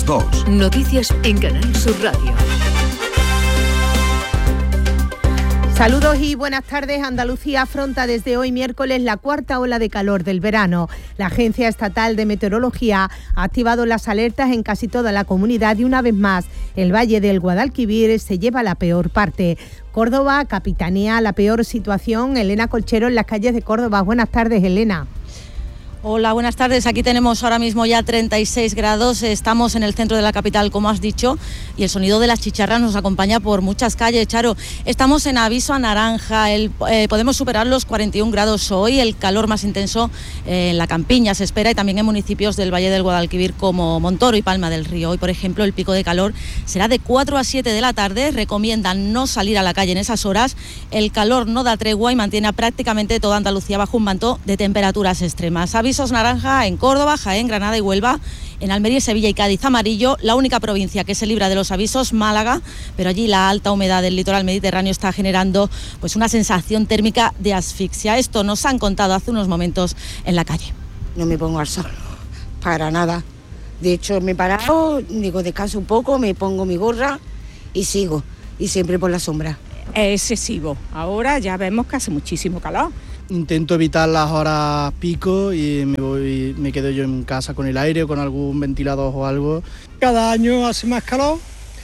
2. Noticias en Canal Sur Radio. Saludos y buenas tardes. Andalucía afronta desde hoy miércoles la cuarta ola de calor del verano. La Agencia Estatal de Meteorología ha activado las alertas en casi toda la comunidad y una vez más el Valle del Guadalquivir se lleva la peor parte. Córdoba capitanea la peor situación. Elena Colchero en las calles de Córdoba. Buenas tardes, Elena. Hola, buenas tardes. Aquí tenemos ahora mismo ya 36 grados. Estamos en el centro de la capital, como has dicho, y el sonido de las chicharras nos acompaña por muchas calles. Charo, estamos en aviso a naranja. Podemos superar los 41 grados hoy. El calor más intenso en la campiña se espera y también en municipios del Valle del Guadalquivir como Montoro y Palma del Río. Hoy, por ejemplo, el pico de calor será de 4 a 7 de la tarde. Recomiendan no salir a la calle en esas horas. El calor no da tregua y mantiene a prácticamente toda Andalucía bajo un manto de temperaturas extremas. Avisos naranja en Córdoba, Jaén, Granada y Huelva. En Almería, Sevilla y Cádiz amarillo. La única provincia que se libra de los avisos, Málaga, pero allí la alta humedad del litoral mediterráneo está generando pues una sensación térmica de asfixia. Esto nos han contado hace unos momentos en la calle. No me pongo al sol, para nada. De hecho, me he parado, digo, descanso un poco, me pongo mi gorra y sigo. Y siempre por la sombra. Es excesivo. Ahora ya vemos que hace muchísimo calor. Intento evitar las horas pico y me quedo yo en casa con el aire o con algún ventilador o algo. Cada año hace más calor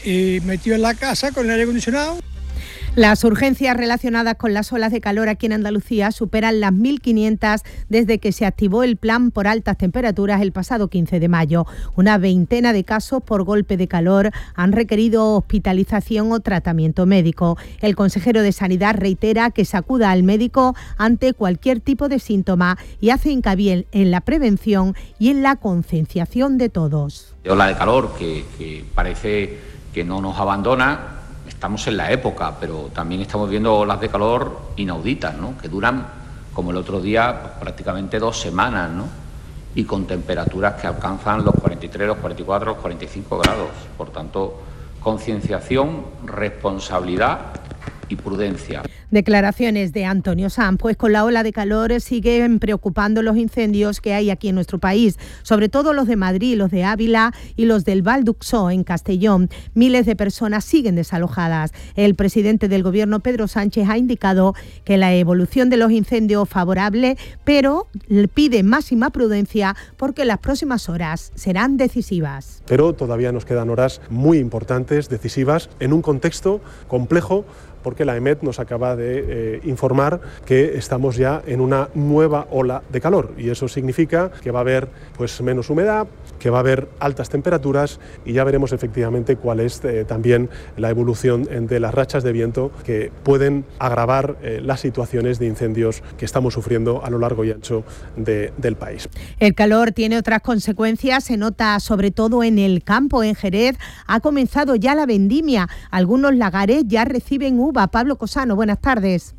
y metido en la casa con el aire acondicionado. Las urgencias relacionadas con las olas de calor aquí en Andalucía superan las 1.500 desde que se activó el plan por altas temperaturas el pasado 15 de mayo. Una veintena de casos por golpe de calor han requerido hospitalización o tratamiento médico. El consejero de Sanidad reitera que se acuda al médico ante cualquier tipo de síntoma y hace hincapié en la prevención y en la concienciación de todos. Ola de calor que parece que no nos abandona. Estamos en la época, pero también estamos viendo olas de calor inauditas, ¿no? Que duran, como el otro día, prácticamente 2 semanas, ¿no? Y con temperaturas que alcanzan los 43, los 44, los 45 grados. Por tanto, concienciación, responsabilidad y prudencia. Declaraciones de Antonio Sanz. Pues con la ola de calor siguen preocupando los incendios que hay aquí en nuestro país, sobre todo los de Madrid, los de Ávila y los del Val d'Uxó en Castellón. Miles de personas siguen desalojadas. El presidente del Gobierno, Pedro Sánchez, ha indicado que la evolución de los incendios es favorable, pero pide máxima prudencia porque las próximas horas serán decisivas. Pero todavía nos quedan horas muy importantes, decisivas, en un contexto complejo, porque la EMET nos acaba de informar que estamos ya en una nueva ola de calor y eso significa que va a haber pues menos humedad, que va a haber altas temperaturas y ya veremos efectivamente cuál es también la evolución de las rachas de viento que pueden agravar las situaciones de incendios que estamos sufriendo a lo largo y ancho del país. El calor tiene otras consecuencias, se nota sobre todo en el campo. En Jerez ha comenzado ya la vendimia, algunos lagares ya reciben uva. Pablo Cosano, buenas tardes.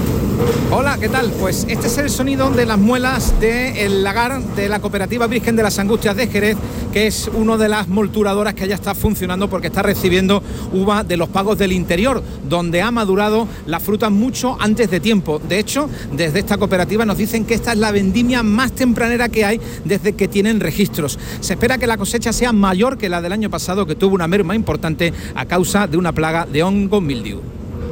Hola, ¿qué tal? Pues este es el sonido de las muelas del lagar de la Cooperativa Virgen de las Angustias de Jerez, que es una de las molturadoras que ya está funcionando porque está recibiendo uva de los Pagos del Interior, donde ha madurado la fruta mucho antes de tiempo. De hecho, desde esta cooperativa nos dicen que esta es la vendimia más tempranera que hay desde que tienen registros. Se espera que la cosecha sea mayor que la del año pasado, que tuvo una merma importante a causa de una plaga de hongo mildiu.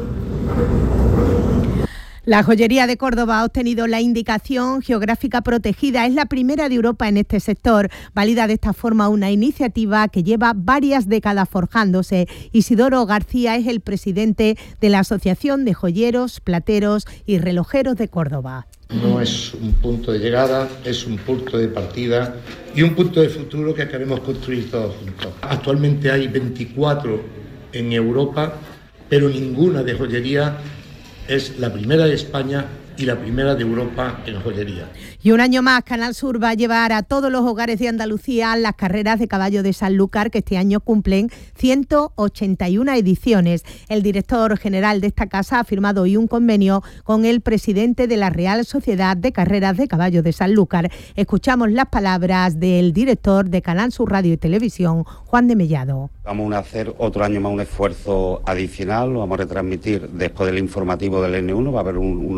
La joyería de Córdoba ha obtenido la indicación geográfica protegida. Es la primera de Europa en este sector. Valida de esta forma una iniciativa que lleva varias décadas forjándose. Isidoro García es el presidente de la Asociación de Joyeros, Plateros y Relojeros de Córdoba. No es un punto de llegada, es un punto de partida y un punto de futuro que queremos construir todos juntos. Actualmente hay 24 en Europa, pero ninguna de joyería. Es la primera de España y la primera de Europa en joyería. Y un año más, Canal Sur va a llevar a todos los hogares de Andalucía las carreras de caballo de Sanlúcar, que este año cumplen 181 ediciones. El director general de esta casa ha firmado hoy un convenio con el presidente de la Real Sociedad de Carreras de Caballo de Sanlúcar. Escuchamos las palabras del director de Canal Sur Radio y Televisión, Juan de Mellado. Vamos a hacer otro año más un esfuerzo adicional, lo vamos a retransmitir después del informativo del N1, va a haber unos resúmenes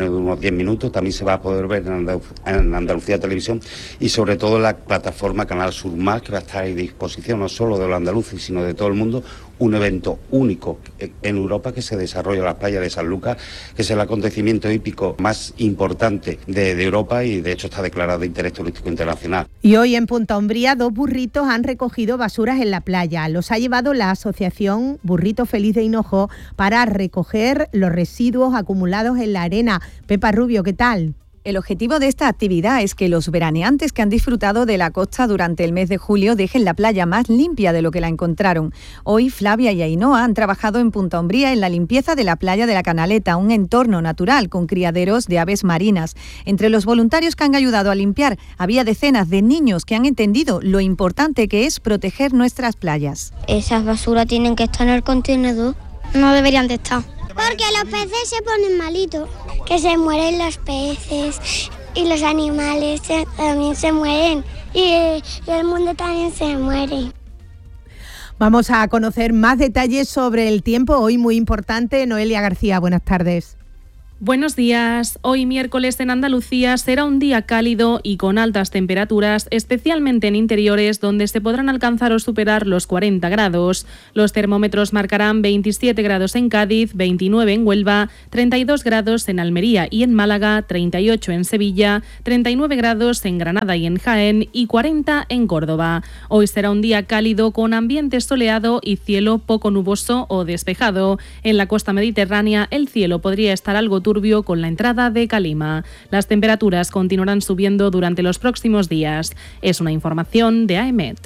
de unos 10 minutos, también se va a poder ver en Andalucía Televisión y sobre todo la plataforma Canal Sur Más, que va a estar a disposición no solo de los andaluces sino de todo el mundo, un evento único en Europa que se desarrolla en las playas de Sanlúcar, que es el acontecimiento hípico más importante de Europa y de hecho está declarado de interés turístico internacional. Y hoy en Punta Umbría 2 burritos han recogido basuras en la playa. Los ha llevado la asociación Burrito Feliz de Hinojo para recoger los residuos acumulados en la arena. Pepa Rubio, ¿qué tal? El objetivo de esta actividad es que los veraneantes que han disfrutado de la costa durante el mes de julio dejen la playa más limpia de lo que la encontraron. Hoy Flavia y Ainhoa han trabajado en Punta Umbría en la limpieza de la playa de la Canaleta, un entorno natural con criaderos de aves marinas. Entre los voluntarios que han ayudado a limpiar había decenas de niños que han entendido lo importante que es proteger nuestras playas. Esas basuras tienen que estar en el contenedor, no deberían de estar. Porque los peces se ponen malitos, que se mueren los peces y los animales también se mueren y el mundo también se muere. Vamos a conocer más detalles sobre el tiempo, hoy muy importante. Noelia García, buenas tardes. Buenos días. Hoy miércoles en Andalucía será un día cálido y con altas temperaturas, especialmente en interiores donde se podrán alcanzar o superar los 40 grados. Los termómetros marcarán 27 grados en Cádiz, 29 en Huelva, 32 grados en Almería y en Málaga, 38 en Sevilla, 39 grados en Granada y en Jaén y 40 en Córdoba. Hoy será un día cálido con ambiente soleado y cielo poco nuboso o despejado. En la costa mediterránea el cielo podría estar algo turbio con la entrada de calima. Las temperaturas continuarán subiendo durante los próximos días. Es una información de AEMET.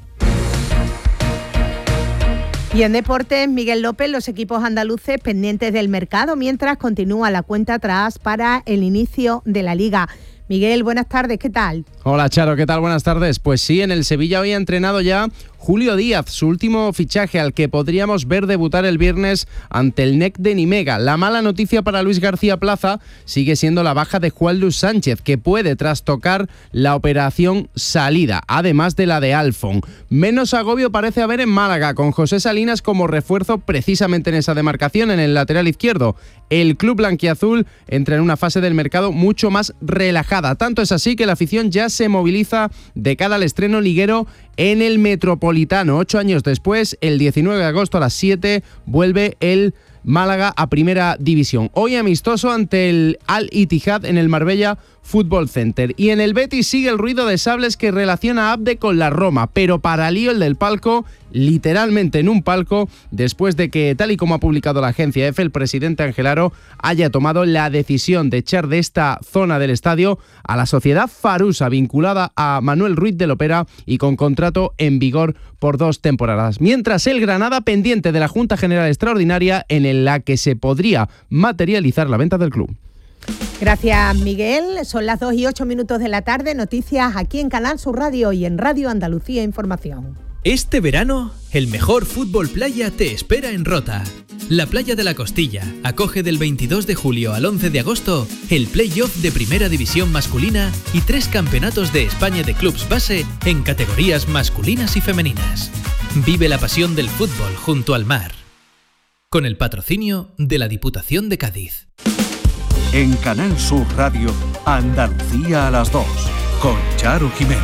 Y en deportes, Miguel López, los equipos andaluces pendientes del mercado mientras continúa la cuenta atrás para el inicio de la Liga. Miguel, buenas tardes, ¿qué tal? Hola Charo, ¿qué tal? Buenas tardes. Pues sí, en el Sevilla hoy ha entrenado ya Julio Díaz, su último fichaje al que podríamos ver debutar el viernes ante el NEC de Nimega. La mala noticia para Luis García Plaza sigue siendo la baja de Juan Luis Sánchez, que puede trastocar la operación salida, además de la de Alfon. Menos agobio parece haber en Málaga, con José Salinas como refuerzo precisamente en esa demarcación, en el lateral izquierdo. El club blanquiazul entra en una fase del mercado mucho más relajada. Tanto es así que la afición ya se moviliza de cara al estreno liguero en el Metropolitano. 8 años después, el 19 de agosto a las 7, vuelve el Málaga a Primera División. Hoy amistoso ante el Al-Ittihad en el Marbella Fútbol Center. Y en el Betis sigue el ruido de sables que relaciona a Abde con la Roma, pero para lío el del palco, literalmente en un palco, después de que, tal y como ha publicado la agencia EFE, el presidente Angelaro haya tomado la decisión de echar de esta zona del estadio a la sociedad Farusa, vinculada a Manuel Ruiz de Lopera y con contrato en vigor por 2 temporadas. Mientras el Granada pendiente de la Junta General Extraordinaria en la que se podría materializar la venta del club. Gracias, Miguel. Son las 2:08 de la tarde. Noticias aquí en Canal Sur Radio y en Radio Andalucía Información. Este verano, el mejor fútbol playa te espera en Rota. La Playa de la Costilla acoge del 22 de julio al 11 de agosto el play-off de Primera División masculina y 3 campeonatos de España de clubs base en categorías masculinas y femeninas. Vive la pasión del fútbol junto al mar. Con el patrocinio de la Diputación de Cádiz. En Canal Sur Radio, Andalucía a las 2, con Charo Jiménez.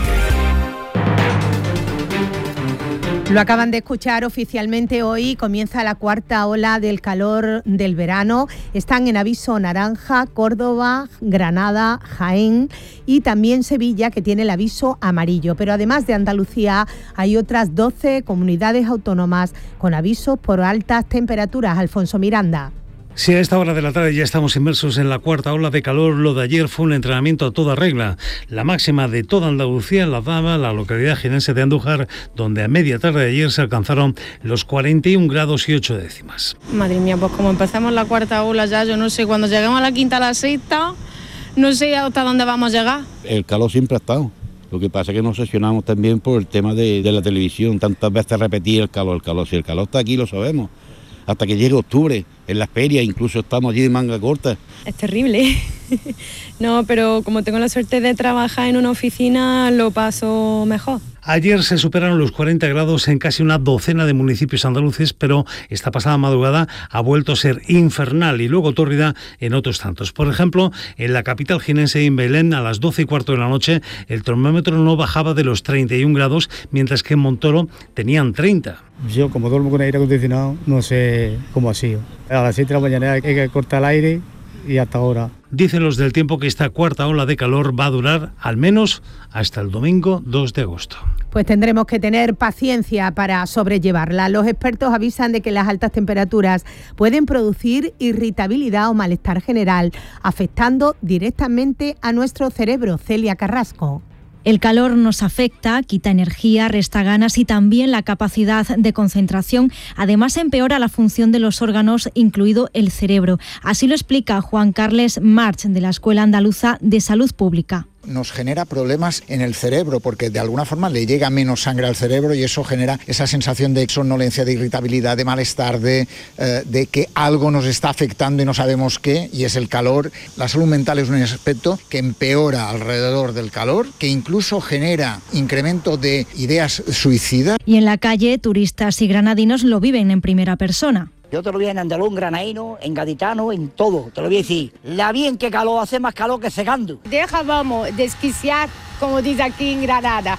Lo acaban de escuchar oficialmente hoy, comienza la 4ª ola del calor del verano. Están en aviso naranja Córdoba, Granada, Jaén y también Sevilla, que tiene el aviso amarillo. Pero además de Andalucía hay otras 12 comunidades autónomas con avisos por altas temperaturas. Alfonso Miranda. Si a esta hora de la tarde ya estamos inmersos en la 4ª ola de calor, lo de ayer fue un entrenamiento a toda regla. La máxima de toda Andalucía la daba la localidad jienense de Andújar, donde a media tarde de ayer se alcanzaron los 41 grados y 8 décimas. Madre mía, pues como empezamos la 4ª ola ya, yo no sé, cuando lleguemos a la 5ª, a la 6ª, no sé hasta dónde vamos a llegar. El calor siempre ha estado. Lo que pasa es que nos obsesionamos también por el tema de la televisión, tantas veces repetir el calor. Si el calor está aquí, lo sabemos. Hasta que llegue octubre, en las ferias incluso estamos allí de manga corta. Es terrible. No, pero como tengo la suerte de trabajar en una oficina, lo paso mejor. Ayer se superaron los 40 grados en casi una docena de municipios andaluces, pero esta pasada madrugada ha vuelto a ser infernal y luego tórrida en otros tantos. Por ejemplo, en la capital jienense, en Belén, a las 12:15 de la noche, el termómetro no bajaba de los 31 grados, mientras que en Montoro tenían 30. Yo, como duermo con aire acondicionado, no sé cómo ha sido. A las 7 de la mañana hay que cortar el aire y hasta ahora. Dicen los del tiempo que esta cuarta ola de calor va a durar al menos hasta el domingo 2 de agosto. Pues tendremos que tener paciencia para sobrellevarla. Los expertos avisan de que las altas temperaturas pueden producir irritabilidad o malestar general, afectando directamente a nuestro cerebro. Celia Carrasco. El calor nos afecta, quita energía, resta ganas y también la capacidad de concentración. Además, empeora la función de los órganos, incluido el cerebro. Así lo explica Juan Carles March, de la Escuela Andaluza de Salud Pública. Nos genera problemas en el cerebro porque de alguna forma le llega menos sangre al cerebro y eso genera esa sensación de somnolencia, de irritabilidad, de malestar, de que algo nos está afectando y no sabemos qué, y es el calor. La salud mental es un aspecto que empeora alrededor del calor, que incluso genera incremento de ideas suicidas. Y en la calle, turistas y granadinos lo viven en primera persona. Yo te lo voy en andaluz, en granaíno, en gaditano, en todo. Te lo voy a decir. La bien que calor hace más calor que secando. Deja, vamos, desquiciar, como dice aquí en Granada.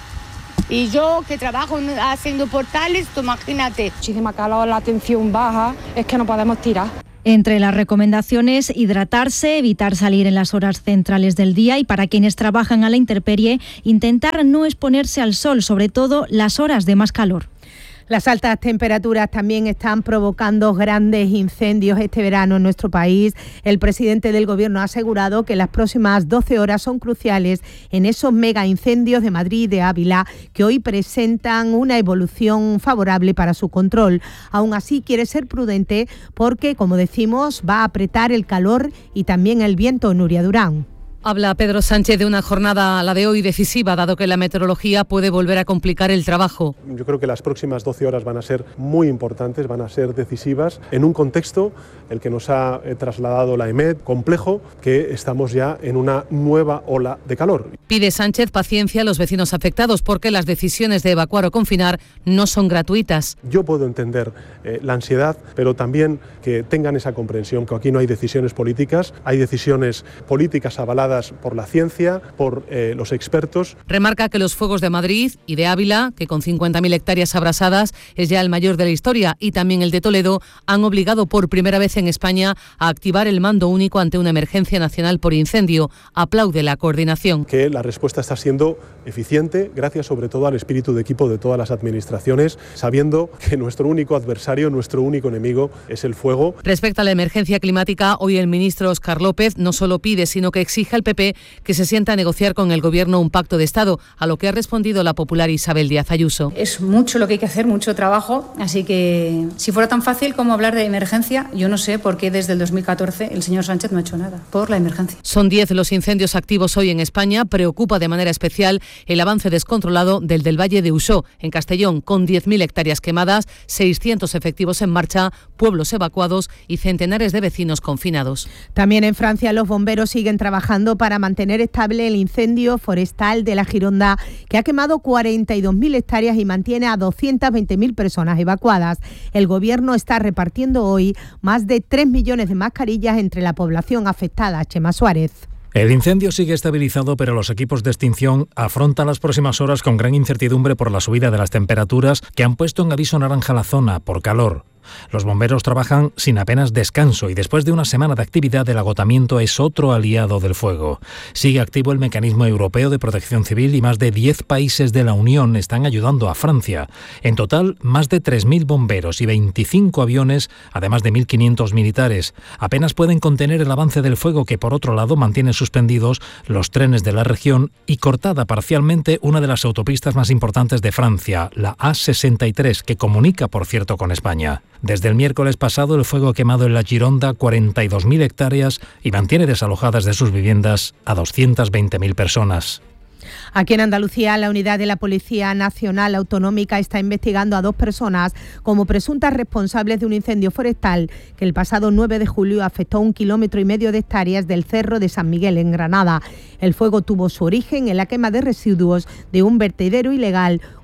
Y yo que trabajo haciendo portales, tú imagínate. Muchísima calor, la tensión baja, es que no podemos tirar. Entre las recomendaciones, hidratarse, evitar salir en las horas centrales del día y para quienes trabajan a la intemperie, intentar no exponerse al sol, sobre todo las horas de más calor. Las altas temperaturas también están provocando grandes incendios este verano en nuestro país. El presidente del Gobierno ha asegurado que las próximas 12 horas son cruciales en esos mega incendios de Madrid y de Ávila que hoy presentan una evolución favorable para su control. Aún así quiere ser prudente porque, como decimos, va a apretar el calor y también el viento. Nuria Durán. Habla Pedro Sánchez de una jornada, la de hoy, decisiva, dado que la meteorología puede volver a complicar el trabajo. Yo creo que las próximas 12 horas van a ser muy importantes, van a ser decisivas, en un contexto, el que nos ha trasladado la EMET, complejo, que estamos ya en una nueva ola de calor. Pide Sánchez paciencia a los vecinos afectados porque las decisiones de evacuar o confinar no son gratuitas. Yo puedo entender la ansiedad, pero también que tengan esa comprensión, que aquí no hay decisiones políticas, hay decisiones políticas avaladas por la ciencia, por los expertos. Remarca que los fuegos de Madrid y de Ávila, que con 50.000 hectáreas abrasadas es ya el mayor de la historia, y también el de Toledo, han obligado por primera vez en España a activar el mando único ante una emergencia nacional por incendio. Aplaude la coordinación. Que la respuesta está siendo eficiente, gracias sobre todo al espíritu de equipo de todas las administraciones, sabiendo que nuestro único adversario, nuestro único enemigo es el fuego. Respecto a la emergencia climática, hoy el ministro Óscar López no solo pide, sino que exige al PP que se sienta a negociar con el Gobierno un pacto de Estado, a lo que ha respondido la popular Isabel Díaz Ayuso. Es mucho lo que hay que hacer, mucho trabajo, así que si fuera tan fácil como hablar de emergencia, yo no sé por qué desde el 2014 el señor Sánchez no ha hecho nada por la emergencia. Son 10 los incendios activos hoy en España. Preocupa de manera especial el avance descontrolado del Valle de Uxó, en Castellón, con 10.000 hectáreas quemadas, 600 efectivos en marcha, pueblos evacuados y centenares de vecinos confinados. También en Francia los bomberos siguen trabajando para mantener estable el incendio forestal de la Gironda, que ha quemado 42.000 hectáreas y mantiene a 220.000 personas evacuadas. El Gobierno está repartiendo hoy más de 3 millones de mascarillas entre la población afectada. Chema Suárez. El incendio sigue estabilizado, pero los equipos de extinción afrontan las próximas horas con gran incertidumbre por la subida de las temperaturas que han puesto en aviso naranja la zona por calor. Los bomberos trabajan sin apenas descanso y después de una semana de actividad el agotamiento es otro aliado del fuego. Sigue activo el mecanismo europeo de protección civil y más de 10 países de la Unión están ayudando a Francia. En total, más de 3.000 bomberos y 25 aviones, además de 1.500 militares. Apenas pueden contener el avance del fuego que, por otro lado, mantiene suspendidos los trenes de la región y cortada parcialmente una de las autopistas más importantes de Francia, la A63, que comunica, por cierto, con España. Desde el miércoles pasado el fuego ha quemado en la Gironda 42.000 hectáreas y mantiene desalojadas de sus viviendas a 220.000 personas. Aquí en Andalucía, la unidad de la Policía Nacional Autonómica está investigando a 2 personas como presuntas responsables de un incendio forestal que el pasado 9 de julio afectó 1,5 kilómetros de hectáreas del Cerro de San Miguel, en Granada. El fuego tuvo su origen en la quema de residuos de un vertedero ilegal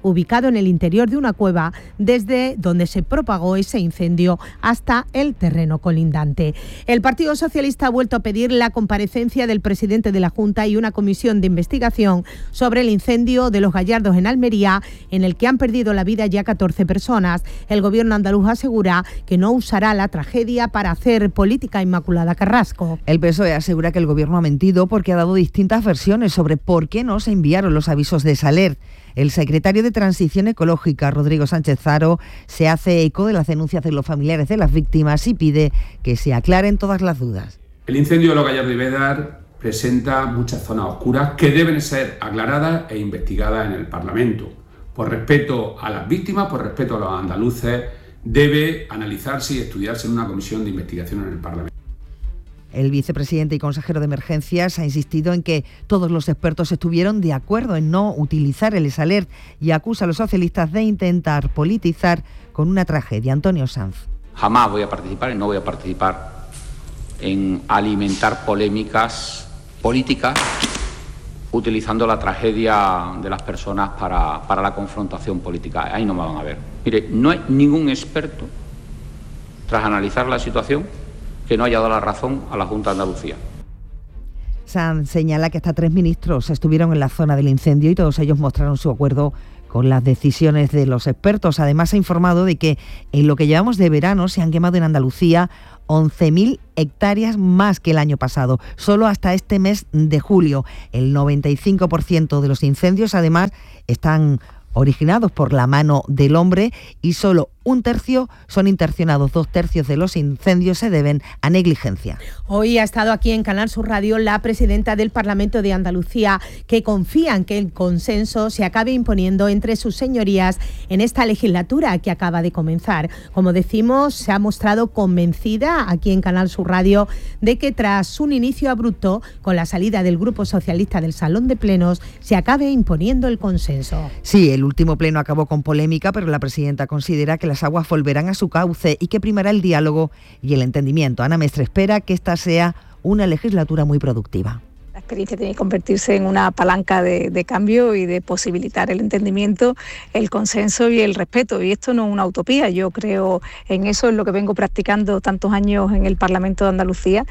ubicado en el interior de una cueva, desde donde se propagó ese incendio hasta el terreno colindante. El Partido Socialista ha vuelto a pedir la comparecencia del presidente de la Junta y una comisión de investigación sobre el incendio de Los Gallardos en Almería, en el que han perdido la vida ya 14 personas. El gobierno andaluz asegura que no usará la tragedia para hacer política. Inmaculada Carrasco. El PSOE asegura que el gobierno ha mentido porque ha dado distintas versiones sobre por qué no se enviaron los avisos de esa alerta. El secretario de Transición Ecológica, Rodrigo Sánchez Haro, se hace eco de las denuncias de los familiares de las víctimas y pide que se aclaren todas las dudas. El incendio de Los Gallardos y Bédar presenta muchas zonas oscuras que deben ser aclaradas e investigadas en el Parlamento. Por respeto a las víctimas, por respeto a los andaluces, debe analizarse y estudiarse en una comisión de investigación en el Parlamento. El vicepresidente y consejero de Emergencias ha insistido en que todos los expertos estuvieron de acuerdo en no utilizar el ESALERT y acusa a los socialistas de intentar politizar con una tragedia. Antonio Sanz. Jamás voy a participar y no voy a participar en alimentar polémicas políticas utilizando la tragedia de las personas para la confrontación política. Ahí no me van a ver. Mire, no hay ningún experto, tras analizar la situación, que no haya dado la razón a la Junta de Andalucía. Sanz señala que hasta 3 ministros estuvieron en la zona del incendio y todos ellos mostraron su acuerdo con las decisiones de los expertos. Además, ha informado de que en lo que llevamos de verano se han quemado en Andalucía 11.000 hectáreas más que el año pasado, solo hasta este mes de julio. El 95% de los incendios, además, están originados por la mano del hombre y solo 1/3 son intencionados. 2/3 de los incendios se deben a negligencia. Hoy ha estado aquí en Canal Sur Radio la presidenta del Parlamento de Andalucía, que confía en que el consenso se acabe imponiendo entre sus señorías en esta legislatura que acaba de comenzar. Como decimos, se ha mostrado convencida aquí en Canal Sur Radio de que tras un inicio abrupto con la salida del Grupo Socialista del Salón de Plenos se acabe imponiendo el consenso. Sí, el último pleno acabó con polémica, pero la presidenta considera que las aguas volverán a su cauce y que primará el diálogo y el entendimiento. Ana Mestre espera que esta sea una legislatura muy productiva. La experiencia tiene que convertirse en una palanca de cambio y de posibilitar el entendimiento, el consenso y el respeto. Y esto no es una utopía, yo creo en eso, es lo que vengo practicando tantos años en el Parlamento de Andalucía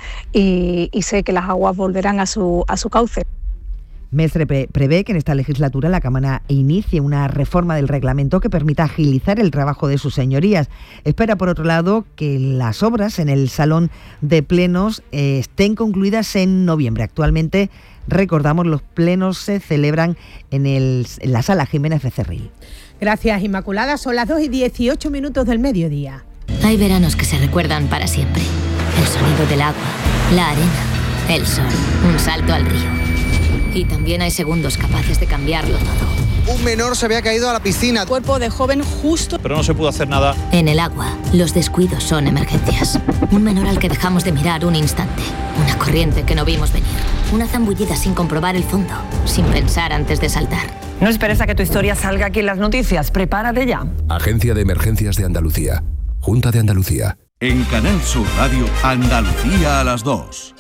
y sé que las aguas volverán a su cauce. Mestre prevé que en esta legislatura la Cámara inicie una reforma del reglamento que permita agilizar el trabajo de sus señorías. Espera, por otro lado, que las obras en el Salón de Plenos estén concluidas en noviembre. Actualmente, recordamos, los plenos se celebran en la Sala Jiménez Becerril. Gracias, Inmaculada. Son las 2:18 del mediodía. Hay veranos que se recuerdan para siempre. El sonido del agua, la arena, el sol, un salto al río. Y también hay segundos capaces de cambiarlo todo. Un menor se había caído a la piscina. Cuerpo de joven justo. Pero no se pudo hacer nada. En el agua, los descuidos son emergencias. Un menor al que dejamos de mirar un instante. Una corriente que no vimos venir. Una zambullida sin comprobar el fondo. Sin pensar antes de saltar. No esperes a que tu historia salga aquí en las noticias. Prepárate ya. Agencia de Emergencias de Andalucía. Junta de Andalucía. En Canal Sur Radio, Andalucía a las 2.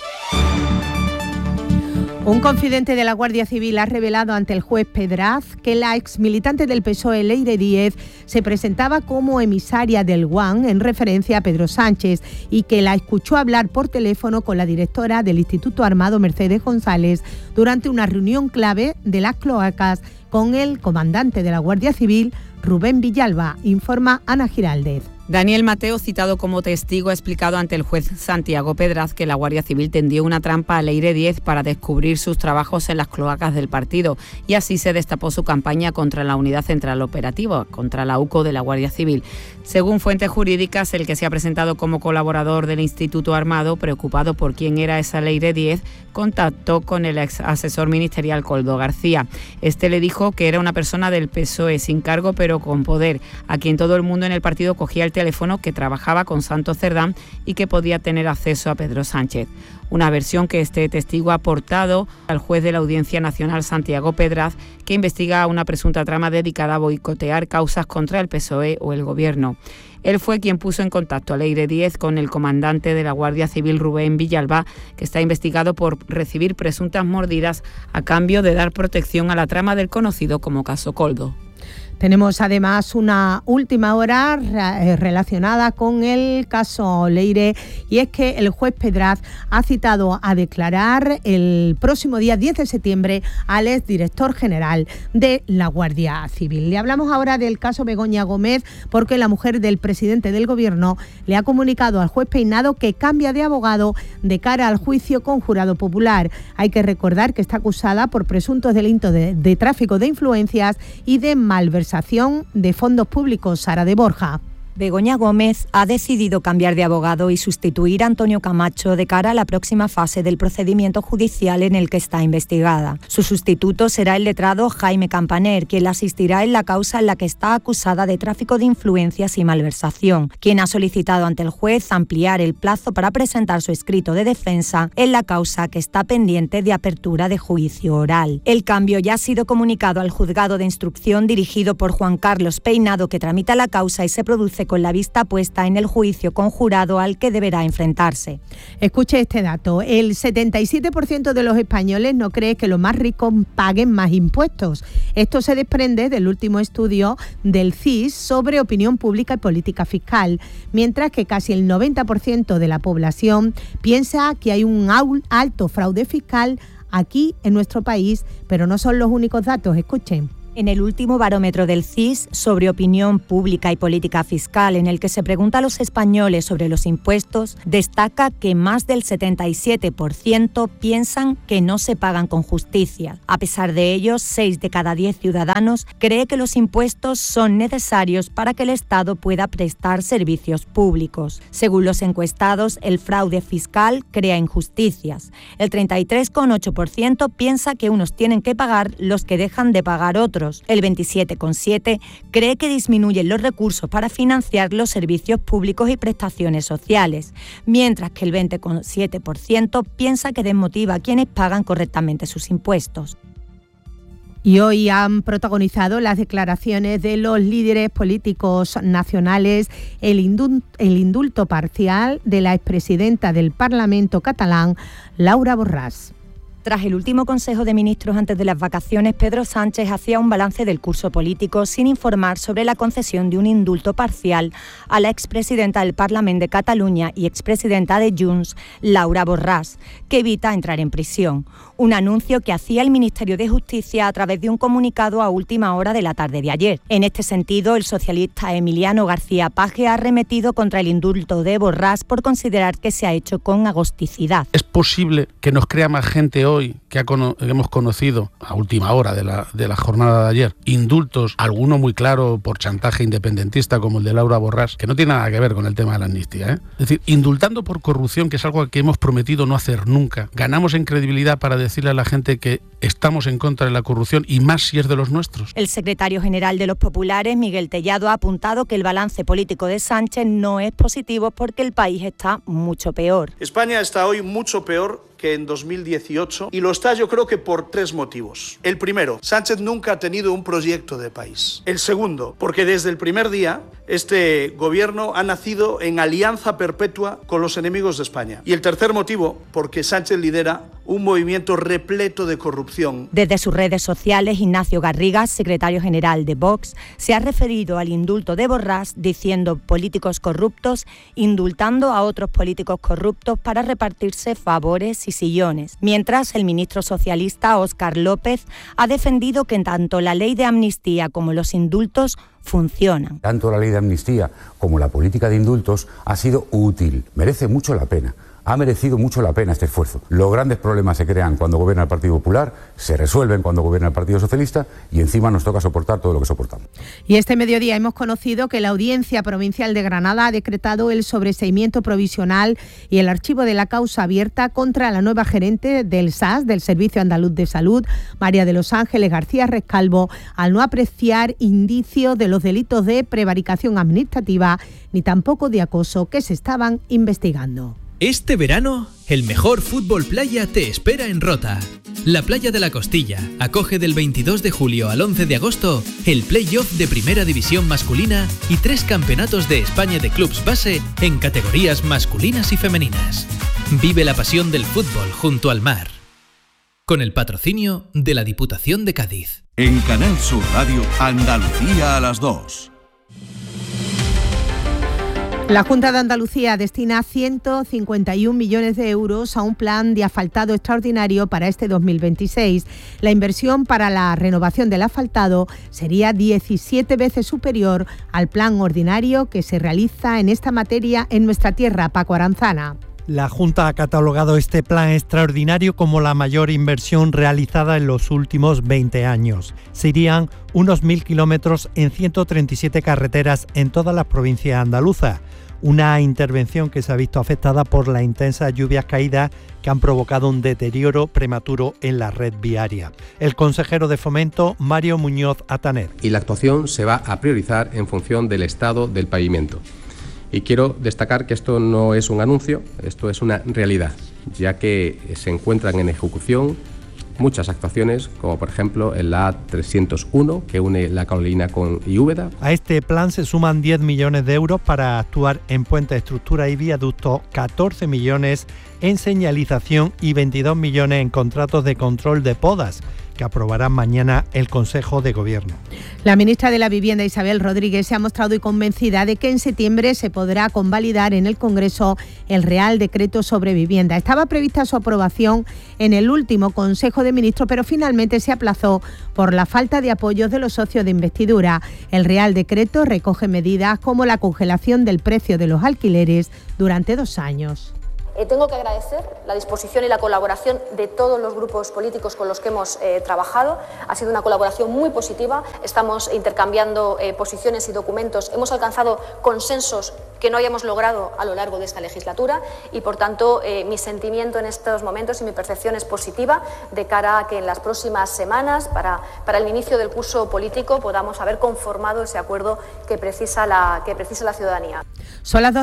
Un confidente de la Guardia Civil ha revelado ante el juez Pedraz que la exmilitante del PSOE, Leire Díez, se presentaba como emisaria del GUAN en referencia a Pedro Sánchez y que la escuchó hablar por teléfono con la directora del Instituto Armado, Mercedes González, durante una reunión clave de las cloacas con el comandante de la Guardia Civil, Rubén Villalba, informa Ana Giraldez. Daniel Mateo, citado como testigo, ha explicado ante el juez Santiago Pedraz que la Guardia Civil tendió una trampa a Leire Díez para descubrir sus trabajos en las cloacas del partido y así se destapó su campaña contra la Unidad Central Operativa, contra la UCO de la Guardia Civil. Según fuentes jurídicas, el que se ha presentado como colaborador del Instituto Armado, preocupado por quién era esa Leire Díez, contactó con el ex asesor ministerial Koldo García. Este le dijo que era una persona del PSOE sin cargo pero con poder, a quien todo el mundo en el partido cogía el teléfono, que trabajaba con Santos Cerdán y que podía tener acceso a Pedro Sánchez. Una versión que este testigo ha aportado al juez de la Audiencia Nacional, Santiago Pedraz, que investiga una presunta trama dedicada a boicotear causas contra el PSOE o el Gobierno. Él fue quien puso en contacto a Leire Díez con el comandante de la Guardia Civil, Rubén Villalba, que está investigado por recibir presuntas mordidas a cambio de dar protección a la trama del conocido como caso Koldo. Tenemos además una última hora relacionada con el caso Leire, y es que el juez Pedraz ha citado a declarar el próximo día 10 de septiembre al exdirector general de la Guardia Civil. Le hablamos ahora del caso Begoña Gómez, porque la mujer del presidente del Gobierno le ha comunicado al juez Peinado que cambia de abogado de cara al juicio con jurado popular. Hay que recordar que está acusada por presuntos delitos de tráfico de influencias y de malversación de fondos públicos. Sara de Borja. Begoña Gómez ha decidido cambiar de abogado y sustituir a Antonio Camacho de cara a la próxima fase del procedimiento judicial en el que está investigada. Su sustituto será el letrado Jaime Campaner, quien la asistirá en la causa en la que está acusada de tráfico de influencias y malversación, quien ha solicitado ante el juez ampliar el plazo para presentar su escrito de defensa en la causa que está pendiente de apertura de juicio oral. El cambio ya ha sido comunicado al juzgado de instrucción dirigido por Juan Carlos Peinado, que tramita la causa y se produce con la vista puesta en el juicio con jurado al que deberá enfrentarse. Escuche este dato: el 77% de los españoles no cree que los más ricos paguen más impuestos. Esto se desprende del último estudio del CIS sobre opinión pública y política fiscal, mientras que casi el 90% de la población piensa que hay un alto fraude fiscal aquí en nuestro país, pero no son los únicos datos. Escuchen. En el último barómetro del CIS sobre opinión pública y política fiscal, en el que se pregunta a los españoles sobre los impuestos, destaca que más del 77% piensan que no se pagan con justicia. A pesar de ello, 6 de cada 10 ciudadanos cree que los impuestos son necesarios para que el Estado pueda prestar servicios públicos. Según los encuestados, el fraude fiscal crea injusticias. El 33,8% piensa que unos tienen que pagar los que dejan de pagar otros. El 27,7% cree que disminuyen los recursos para financiar los servicios públicos y prestaciones sociales, mientras que el 20,7% piensa que desmotiva a quienes pagan correctamente sus impuestos. Y hoy han protagonizado las declaraciones de los líderes políticos nacionales el indulto parcial de la expresidenta del Parlamento catalán, Laura Borràs. Tras el último Consejo de Ministros antes de las vacaciones, Pedro Sánchez hacía un balance del curso político sin informar sobre la concesión de un indulto parcial a la expresidenta del Parlament de Cataluña y expresidenta de Junts, Laura Borràs, que evita entrar en prisión. Un anuncio que hacía el Ministerio de Justicia a través de un comunicado a última hora de la tarde de ayer. En este sentido, el socialista Emiliano García Paje ha arremetido contra el indulto de Borràs por considerar que se ha hecho con agosticidad. Es posible que nos crea más gente hoy que hemos conocido a última hora de la jornada de ayer indultos, alguno muy claro por chantaje independentista como el de Laura Borràs, que no tiene nada que ver con el tema de la amnistía, Es decir, indultando por corrupción, que es algo que hemos prometido no hacer nunca, ganamos en credibilidad para decirle a la gente que estamos en contra de la corrupción, y más si es de los nuestros. El secretario general de los populares, Miguel Tellado, ha apuntado que el balance político de Sánchez no es positivo porque el país está mucho peor. España está hoy mucho peor que en 2018, y lo está, yo creo que por 3 motivos. El primero, Sánchez nunca ha tenido un proyecto de país. El segundo, porque desde el primer día este gobierno ha nacido en alianza perpetua con los enemigos de España. Y el tercer motivo, porque Sánchez lidera un movimiento repleto de corrupción. Desde sus redes sociales, Ignacio Garrigas, secretario general de Vox, se ha referido al indulto de Borràs diciendo políticos corruptos indultando a otros políticos corruptos para repartirse favores y sillones. Mientras, el ministro socialista Óscar López ha defendido que tanto la ley de amnistía como los indultos funcionan. Tanto la ley de amnistía como la política de indultos ha sido útil, merece mucho la pena. Ha merecido mucho la pena este esfuerzo. Los grandes problemas se crean cuando gobierna el Partido Popular, se resuelven cuando gobierna el Partido Socialista y encima nos toca soportar todo lo que soportamos. Y este mediodía hemos conocido que la Audiencia Provincial de Granada ha decretado el sobreseimiento provisional y el archivo de la causa abierta contra la nueva gerente del SAS, del Servicio Andaluz de Salud, María de los Ángeles García Rescalvo, al no apreciar indicios de los delitos de prevaricación administrativa ni tampoco de acoso que se estaban investigando. Este verano, el mejor fútbol playa te espera en Rota. La Playa de la Costilla acoge del 22 de julio al 11 de agosto el play-off de Primera División masculina y 3 campeonatos de España de clubs base en categorías masculinas y femeninas. Vive la pasión del fútbol junto al mar. con el patrocinio de la Diputación de Cádiz. En Canal Sur Radio, Andalucía a las 2. La Junta de Andalucía destina 151 millones de euros a un plan de asfaltado extraordinario para este 2026. La inversión para la renovación del asfaltado sería 17 veces superior al plan ordinario que se realiza en esta materia en nuestra tierra. Paco Aranzana. La Junta ha catalogado este plan extraordinario como la mayor inversión realizada en los últimos 20 años. Serían unos 1.000 kilómetros en 137 carreteras en todas las provincias andaluzas. Una intervención que se ha visto afectada por las intensas lluvias caídas que han provocado un deterioro prematuro en la red viaria. El consejero de Fomento, Mario Muñoz Ataner. Y la actuación se va a priorizar en función del estado del pavimento. Y quiero destacar que esto no es un anuncio, esto es una realidad, ya que se encuentran en ejecución muchas actuaciones, como por ejemplo en la A301, que une La Carolina y Úbeda. A este plan se suman 10 millones de euros para actuar en puentes, estructuras y viaductos, 14 millones en señalización y 22 millones en contratos de control de podas, que aprobará mañana el Consejo de Gobierno. La ministra de la Vivienda, Isabel Rodríguez, se ha mostrado hoy convencida de que en septiembre se podrá convalidar en el Congreso el Real Decreto sobre Vivienda. Estaba prevista su aprobación en el último Consejo de Ministros, pero finalmente se aplazó por la falta de apoyos de los socios de investidura. El Real Decreto recoge medidas como la congelación del precio de los alquileres durante 2 años. Tengo que agradecer la disposición y la colaboración de todos los grupos políticos con los que hemos trabajado. Ha sido una colaboración muy positiva. Estamos intercambiando posiciones y documentos. Hemos alcanzado consensos que no hayamos logrado a lo largo de esta legislatura y, por tanto, mi sentimiento en estos momentos y mi percepción es positiva de cara a que en las próximas semanas, para el inicio del curso político, podamos haber conformado ese acuerdo que precisa la ciudadanía. Son las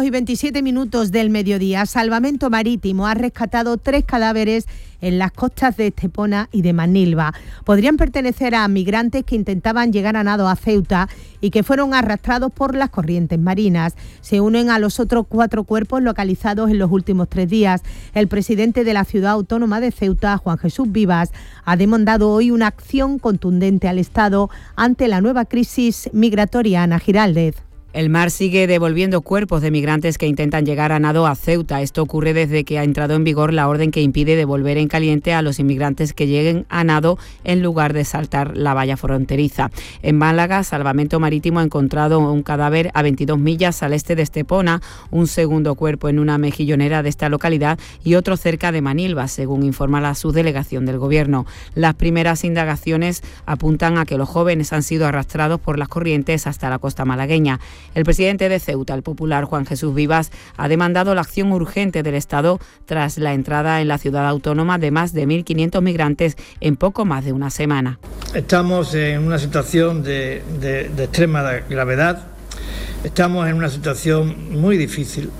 2:27 del mediodía. Salvamento Marítimo ha rescatado 3 cadáveres en las costas de Estepona y de Manilva. Podrían pertenecer a migrantes que intentaban llegar a nado a Ceuta y que fueron arrastrados por las corrientes marinas. Se unen a los otros 4 cuerpos localizados en los últimos 3 días. El presidente de la ciudad autónoma de Ceuta, Juan Jesús Vivas, ha demandado hoy una acción contundente al Estado ante la nueva crisis migratoria. Ana Giraldez. El mar sigue devolviendo cuerpos de migrantes que intentan llegar a nado a Ceuta. Esto ocurre desde que ha entrado en vigor la orden que impide devolver en caliente a los inmigrantes que lleguen a nado en lugar de saltar la valla fronteriza. En Málaga, Salvamento Marítimo ha encontrado un cadáver a 22 millas al este de Estepona, un segundo cuerpo en una mejillonera de esta localidad y otro cerca de Manilva, según informa la subdelegación del Gobierno. Las primeras indagaciones apuntan a que los jóvenes han sido arrastrados por las corrientes hasta la costa malagueña. El presidente de Ceuta, el popular Juan Jesús Vivas, ha demandado la acción urgente del Estado tras la entrada en la ciudad autónoma de más de 1.500 migrantes en poco más de una semana. Estamos en una situación de extrema gravedad, estamos en una situación muy difícil,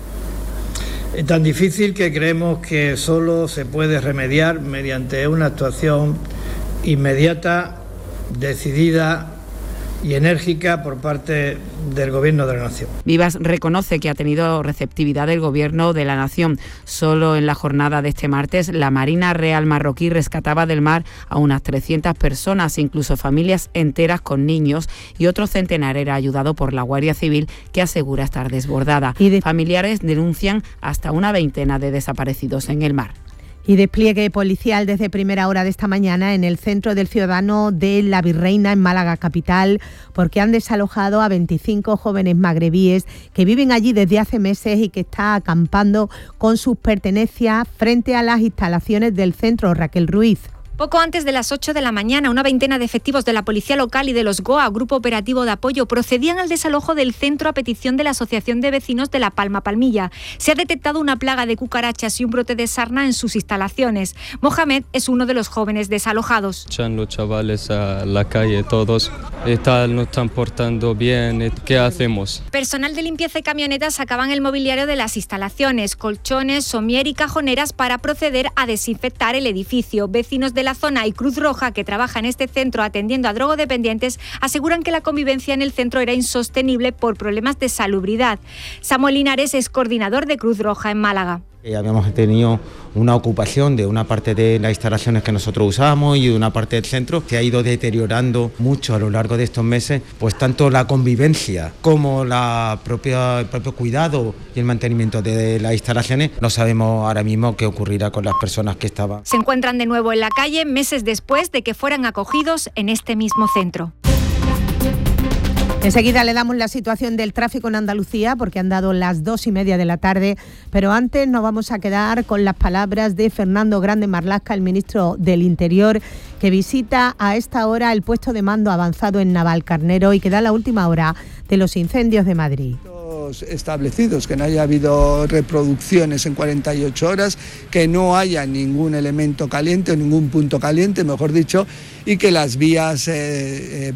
tan difícil que creemos que solo se puede remediar mediante una actuación inmediata, decidida y enérgica por parte del Gobierno de la Nación. Vivas reconoce que ha tenido receptividad del Gobierno de la Nación. Solo en la jornada de este martes, la Marina Real marroquí rescataba del mar a unas 300 personas, incluso familias enteras con niños, y otro centenar era ayudado por la Guardia Civil, que asegura estar desbordada. Familiares denuncian hasta una veintena de desaparecidos en el mar. Y despliegue policial desde primera hora de esta mañana en el Centro del Ciudadano de La Virreina, en Málaga capital, porque han desalojado a 25 jóvenes magrebíes que viven allí desde hace meses y que están acampando con sus pertenencias frente a las instalaciones del centro. Raquel Ruiz. Poco antes de las 8 de la mañana, una veintena de efectivos de la Policía Local y de los GOA, Grupo Operativo de Apoyo, procedían al desalojo del centro a petición de la Asociación de Vecinos de La Palma Palmilla. Se ha detectado una plaga de cucarachas y un brote de sarna en sus instalaciones. Mohamed es uno de los jóvenes desalojados. Echan los chavales a la calle todos, no están portando bien, ¿qué hacemos? Personal de limpieza y camionetas sacaban el mobiliario de las instalaciones, colchones, somier y cajoneras para proceder a desinfectar el edificio. Vecinos de la zona y Cruz Roja, que trabaja en este centro atendiendo a drogodependientes, aseguran que la convivencia en el centro era insostenible por problemas de salubridad. Samuel Linares es coordinador de Cruz Roja en Málaga. Habíamos tenido una ocupación de una parte de las instalaciones que nosotros usábamos y de una parte del centro. Se ha ido deteriorando mucho a lo largo de estos meses, pues tanto la convivencia como el propio cuidado y el mantenimiento de las instalaciones. No sabemos ahora mismo qué ocurrirá con las personas que estaban. Se encuentran de nuevo en la calle meses después de que fueran acogidos en este mismo centro. Enseguida le damos la situación del tráfico en Andalucía porque han dado las 2:30 de la tarde, pero antes nos vamos a quedar con las palabras de Fernando Grande Marlaska, el ministro del Interior, que visita a esta hora el puesto de mando avanzado en Navalcarnero y que da la última hora de los incendios de Madrid. Establecidos, que no haya habido reproducciones en 48 horas, que no haya ningún elemento caliente o ningún punto caliente, mejor dicho, y que las vías de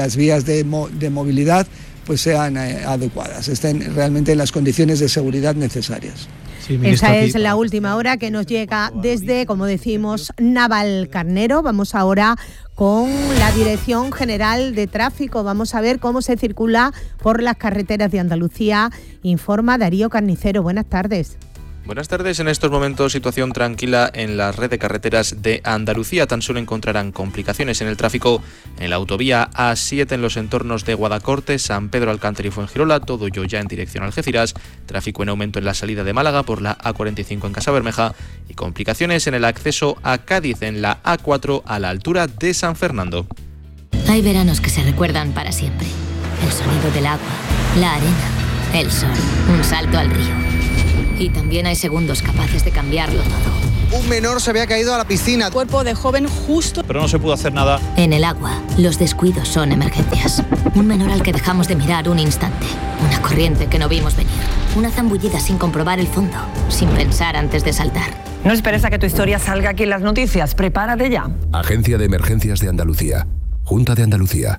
movilidad pues sean adecuadas, estén realmente en las condiciones de seguridad necesarias. Sí, esa es la última hora que nos llega desde, como decimos, Navalcarnero. Vamos ahora con la Dirección General de Tráfico. Vamos a ver cómo se circula por las carreteras de Andalucía. Informa Darío Carnicero. Buenas tardes. Buenas tardes. En estos momentos situación tranquila en la red de carreteras de Andalucía. Tan solo encontrarán complicaciones en el tráfico en la autovía A7 en los entornos de Guadacorte, San Pedro Alcántara y Fuengirola, todo ello ya en dirección a Algeciras. Tráfico en aumento en la salida de Málaga por la A45 en Casabermeja y complicaciones en el acceso a Cádiz en la A4 a la altura de San Fernando. Hay veranos que se recuerdan para siempre. El sonido del agua, la arena, el sol, un salto al río. Y también hay segundos capaces de cambiarlo todo. Un menor se había caído a la piscina. Cuerpo de joven justo. Pero no se pudo hacer nada. En el agua, los descuidos son emergencias. Un menor al que dejamos de mirar un instante. Una corriente que no vimos venir. Una zambullida sin comprobar el fondo. Sin pensar antes de saltar. No esperes a que tu historia salga aquí en las noticias. Prepárate ya. Agencia de Emergencias de Andalucía. Junta de Andalucía.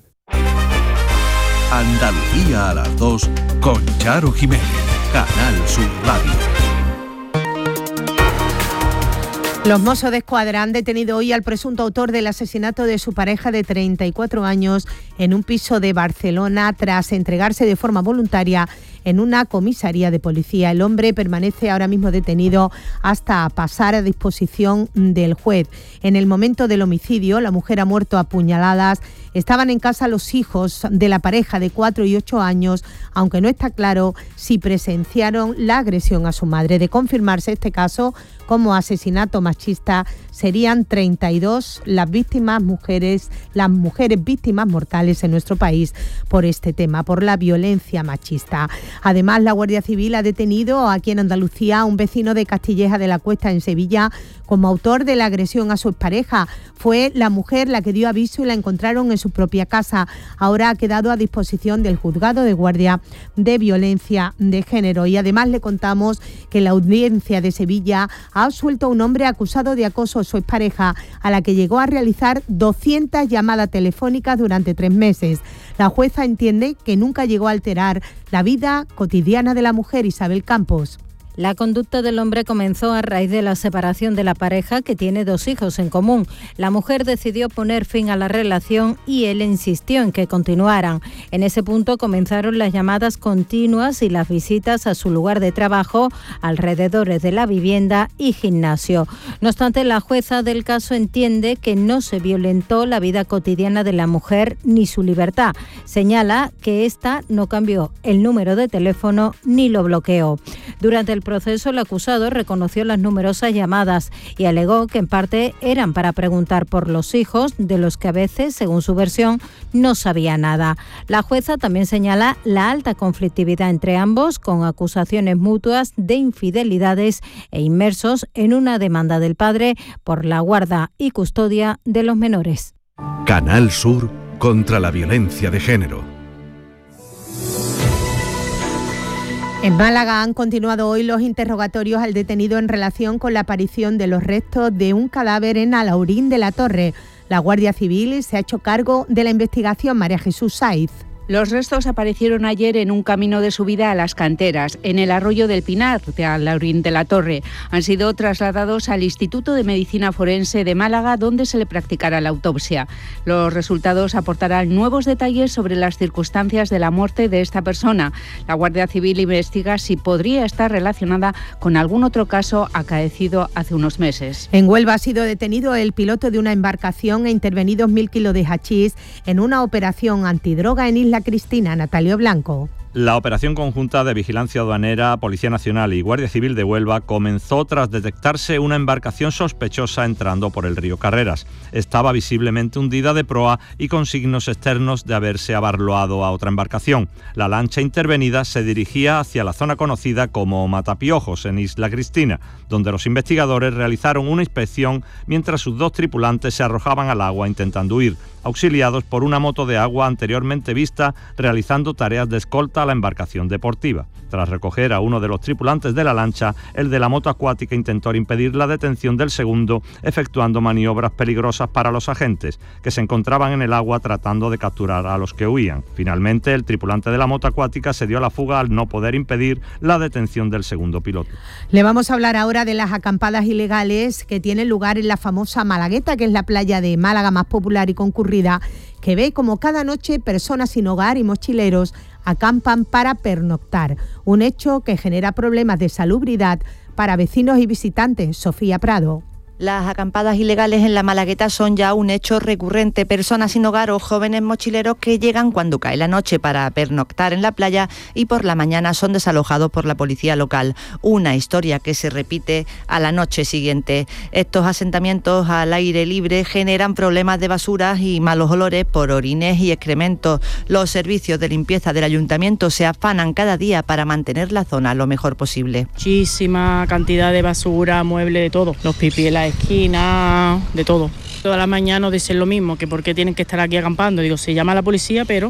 Andalucía a las 2 con Charo Jiménez. Canal Sur Radio. Los Mossos d'Esquadra han detenido hoy al presunto autor del asesinato de su pareja de 34 años en un piso de Barcelona tras entregarse de forma voluntaria en una comisaría de policía. El hombre permanece ahora mismo detenido hasta pasar a disposición del juez. En el momento del homicidio, la mujer ha muerto a puñaladas. Estaban en casa los hijos de la pareja de 4 y 8 años, aunque no está claro si presenciaron la agresión a su madre. De confirmarse este caso como asesinato machista, serían 32 las mujeres víctimas mortales en nuestro país por este tema, por la violencia machista. Además, la Guardia Civil ha detenido aquí en Andalucía a un vecino de Castilleja de la Cuesta, en Sevilla, como autor de la agresión a su expareja. Fue la mujer la que dio aviso y la encontraron en su propia casa. Ahora ha quedado a disposición del Juzgado de Guardia de Violencia de Género. Y además le contamos que la Audiencia de Sevilla ha absuelto a un hombre acusado de acoso a su expareja, a la que llegó a realizar 200 llamadas telefónicas durante 3 meses. La jueza entiende que nunca llegó a alterar la vida cotidiana de la mujer. Isabel Campos. La conducta del hombre comenzó a raíz de la separación de la pareja, que tiene 2 hijos en común. La mujer decidió poner fin a la relación y él insistió en que continuaran. En ese punto comenzaron las llamadas continuas y las visitas a su lugar de trabajo, alrededores de la vivienda y gimnasio. No obstante, la jueza del caso entiende que no se violentó la vida cotidiana de la mujer ni su libertad. Señala que ésta no cambió el número de teléfono ni lo bloqueó. Durante el proceso, el acusado reconoció las numerosas llamadas y alegó que en parte eran para preguntar por los hijos, de los que a veces, según su versión, no sabía nada. La jueza también señala la alta conflictividad entre ambos, con acusaciones mutuas de infidelidades e inmersos en una demanda del padre por la guarda y custodia de los menores. Canal Sur contra la violencia de género. En Málaga han continuado hoy los interrogatorios al detenido en relación con la aparición de los restos de un cadáver en Alhaurín de la Torre. La Guardia Civil se ha hecho cargo de la investigación. María Jesús Saiz. Los restos aparecieron ayer en un camino de subida a las canteras, en el arroyo del Pinar, de Alhaurín de la Torre. Han sido trasladados al Instituto de Medicina Forense de Málaga, donde se le practicará la autopsia. Los resultados aportarán nuevos detalles sobre las circunstancias de la muerte de esta persona. La Guardia Civil investiga si podría estar relacionada con algún otro caso acaecido hace unos meses. En Huelva ha sido detenido el piloto de una embarcación e intervenidos 1.000 kilos de hachís en una operación antidroga en Isla Cristina. Natalio Blanco. La operación conjunta de Vigilancia Aduanera, Policía Nacional y Guardia Civil de Huelva comenzó tras detectarse una embarcación sospechosa entrando por el río Carreras. Estaba visiblemente hundida de proa y con signos externos de haberse abarloado a otra embarcación. La lancha intervenida se dirigía hacia la zona conocida como Matapiojos, en Isla Cristina, donde los investigadores realizaron una inspección mientras sus 2 tripulantes se arrojaban al agua intentando huir, auxiliados por una moto de agua anteriormente vista realizando tareas de escolta a la embarcación deportiva. Tras recoger a uno de los tripulantes de la lancha, el de la moto acuática intentó impedir la detención del segundo, efectuando maniobras peligrosas para los agentes, que se encontraban en el agua tratando de capturar a los que huían. Finalmente, el tripulante de la moto acuática se dio a la fuga al no poder impedir la detención del segundo piloto. Le vamos a hablar ahora de las acampadas ilegales que tienen lugar en la famosa Malagueta, que es la playa de Málaga más popular y concurrida, que ve como cada noche personas sin hogar y mochileros acampan para pernoctar, un hecho que genera problemas de salubridad para vecinos y visitantes. Sofía Prado. Las acampadas ilegales en la Malagueta son ya un hecho recurrente. Personas sin hogar o jóvenes mochileros que llegan cuando cae la noche para pernoctar en la playa y por la mañana son desalojados por la policía local. Una historia que se repite a la noche siguiente. Estos asentamientos al aire libre generan problemas de basuras y malos olores por orines y excrementos. Los servicios de limpieza del ayuntamiento se afanan cada día para mantener la zona lo mejor posible. Muchísima cantidad de basura, muebles, de todo. Los pipí en la esquina, de todo. Toda la mañana nos dicen lo mismo, que por qué tienen que estar aquí acampando. Digo, se llama a la policía, pero